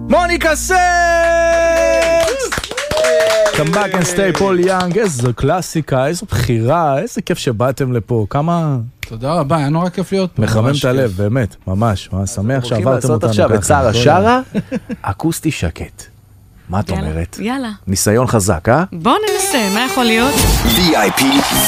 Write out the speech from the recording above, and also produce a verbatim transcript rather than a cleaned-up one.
מוניקה סקס! Come back and stay פול יאנג, איזו קלאסיקה, איזו בחירה, איזה כיף שבאתם לפה, כמה... תודה רבה, היה נורא כיף להיות פה. מחמם את הלב, באמת, ממש, ממש שמח שעברתם אותנו עכשיו את שרה שרה, אקוסטי שקט. מה את אומרת? יאללה. ניסיון חזק, אה? בוא ננסה, מה יכול להיות? וי איי פי